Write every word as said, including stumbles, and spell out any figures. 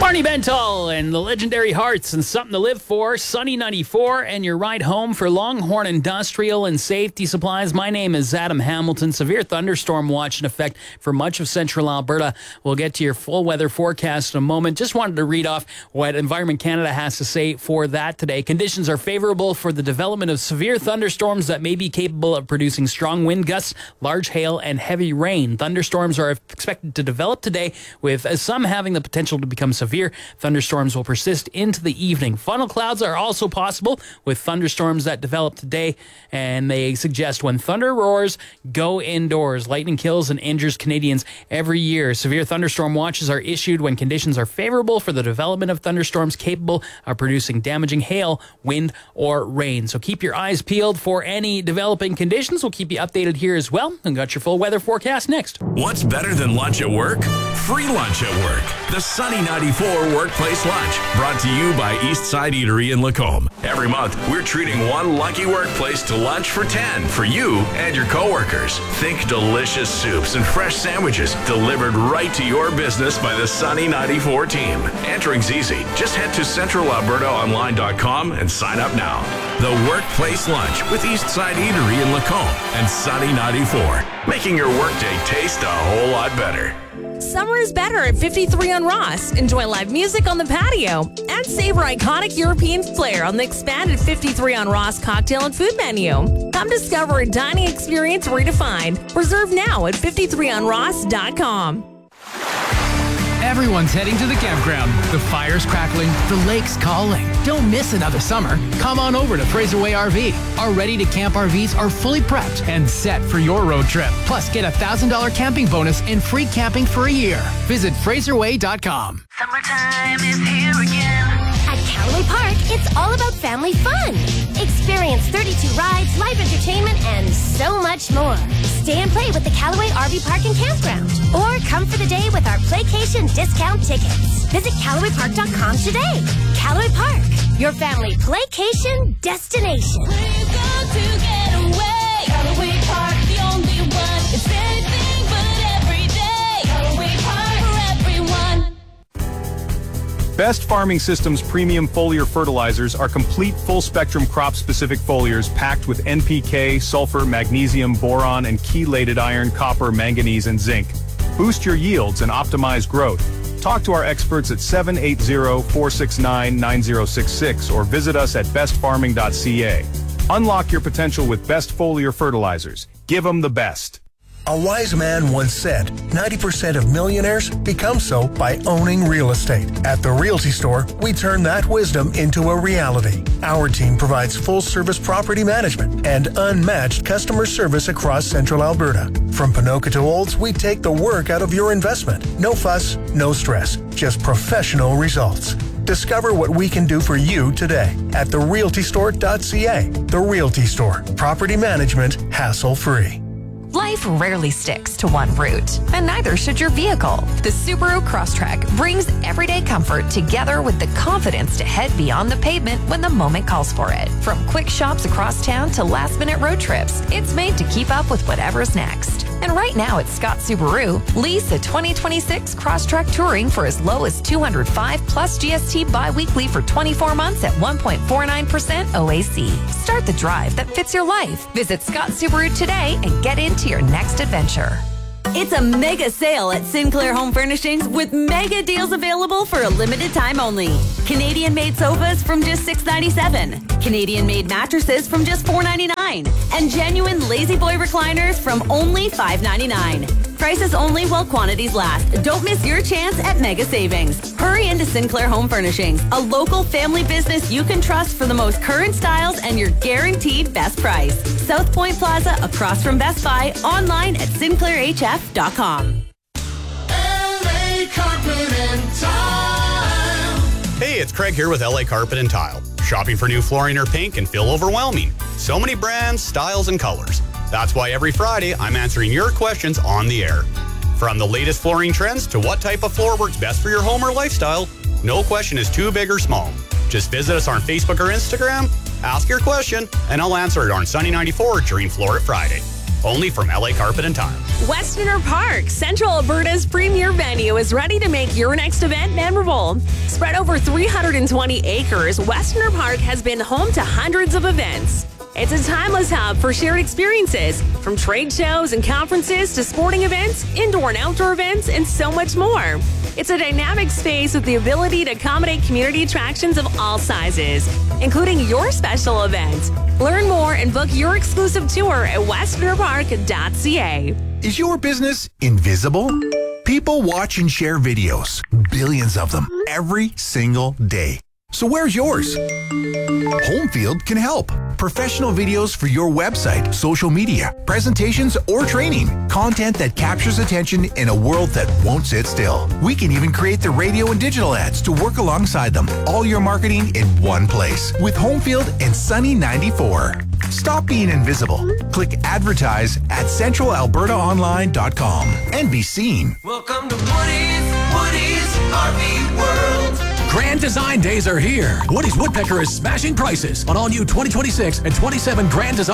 Barney Bentall and the Legendary Hearts and Something to Live For, Sunny ninety-four, and your ride home for Longhorn Industrial and Safety Supplies. My name is Adam Hamilton. Severe thunderstorm watch in effect for much of central Alberta. We'll get to your full weather forecast in a moment. Just wanted to read off what Environment Canada has to say for that today. Conditions are favorable for the development of severe thunderstorms that may be capable of producing strong wind gusts, large hail, and heavy rain. Thunderstorms are expected to develop today, with some having the potential to become severe. Thunderstorms will persist into the evening. Funnel clouds are also possible with thunderstorms that develop today, and they suggest when thunder roars, go indoors. Lightning kills and injures Canadians every year. Severe thunderstorm watches are issued when conditions are favorable for the development of thunderstorms capable of producing damaging hail, wind, or rain. So keep your eyes peeled for any developing conditions. We'll keep you updated here as well, and got your full weather forecast next. What's better than lunch at work? Free lunch at work. The Sunny ninety-four Workplace Lunch, brought to you by Eastside Eatery in Lacombe. Every month, we're treating one lucky workplace to lunch for ten for you and your coworkers. Think delicious soups and fresh sandwiches delivered right to your business by the Sunny ninety-four team. Entering's easy. Just head to central alberta online dot com and sign up now. The Workplace Lunch with Eastside Eatery in Lacombe and Sunny ninety-four, making your workday taste a whole lot better. Summer is better at fifty-three on Ross. Enjoy live music on the patio and savor iconic European flair on the expanded fifty-three on Ross cocktail and food menu. Come discover a dining experience redefined. Reserve now at fifty-three on ross dot com. Everyone's heading to the campground. The fire's crackling, the lake's calling. Don't miss another summer. Come on over to Fraser Way R V. Our ready-to-camp R Vs are fully prepped and set for your road trip. Plus, get a one thousand dollars camping bonus and free camping for a year. Visit fraser way dot com. Summertime is here again. At Callaway Park, it's all about family fun. Experience thirty-two rides, live entertainment, and so much more. Stay and play with the Callaway R V Park and Campground. Or come for the day with our Playcation discount tickets. Visit Callaway Park dot com today. Callaway Park, your family Playcation destination. We're going to get away. Callaway Park, the only one. It's anything but every day. Callaway Park for everyone. Best Farming Systems premium foliar fertilizers are complete full-spectrum crop-specific foliars packed with N P K, sulfur, magnesium, boron, and chelated iron, copper, manganese, and zinc. Boost your yields and optimize growth. Talk to our experts at seven eight zero, four six nine, nine zero six six or visit us at best farming dot c a. Unlock your potential with Best Foliar Fertilizers. Give them the best. A wise man once said, ninety percent of millionaires become so by owning real estate. At the Realty Store, we turn that wisdom into a reality. Our team provides full-service property management and unmatched customer service across central Alberta. From Ponoka to Olds, we take the work out of your investment. No fuss, no stress, just professional results. Discover what we can do for you today at the realty store dot c a. The Realty Store. Property management hassle-free. Life rarely sticks to one route, and neither should your vehicle. The Subaru Crosstrek brings everyday comfort together with the confidence to head beyond the pavement when the moment calls for it. From quick shops across town to last-minute road trips, it's made to keep up with whatever's next. And right now at Scott Subaru, lease a twenty twenty-six Crosstrek Touring for as low as two hundred five plus G S T bi-weekly for twenty-four months at one point four nine percent O A C. Start the drive that fits your life. Visit Scott Subaru today and get into your next adventure. It's a mega sale at Sinclair Home Furnishings with mega deals available for a limited time only. Canadian-made sofas from just six ninety-seven. Canadian-made mattresses from just four ninety-nine. And genuine Lazy Boy recliners from only five ninety-nine. Prices only while quantities last. Don't miss your chance at mega savings. Hurry into Sinclair Home Furnishings, a local family business you can trust for the most current styles and your guaranteed best price. South Point Plaza across from Best Buy, online at sinclair h f dot com. L A Carpet and Tile. Hey, it's Craig here with L A Carpet and Tile. Shopping for new flooring or paint can feel overwhelming. So many brands, styles, and colors. That's why every Friday, I'm answering your questions on the air. From the latest flooring trends to what type of floor works best for your home or lifestyle, no question is too big or small. Just visit us on Facebook or Instagram, ask your question, and I'll answer it on Sunny ninety-four during Floor It Friday. only from L A Carpet and Tile. Westerner Park, Central Alberta's premier venue, is ready to make your next event memorable. Spread over three hundred twenty acres, Westerner Park has been home to hundreds of events. It's a timeless hub for shared experiences, from trade shows and conferences to sporting events, indoor and outdoor events, and so much more. It's a dynamic space with the ability to accommodate community attractions of all sizes, including your special event. Learn more and book your exclusive tour at westerner park dot c a. Is your business invisible? People watch and share videos, billions of them, every single day. So where's yours? Homefield can help. Professional videos for your website, social media, presentations, or training. Content that captures attention in a world that won't sit still. We can even create the radio and digital ads to work alongside them. All your marketing in one place with Homefield and Sunny ninety-four. Stop being invisible. Click advertise at central alberta online dot com and be seen. Welcome to Woody's, Woody's R V World. Grand Design Days are here. Woody's Woodpecker is smashing prices on all new twenty twenty-six and twenty-seven Grand Design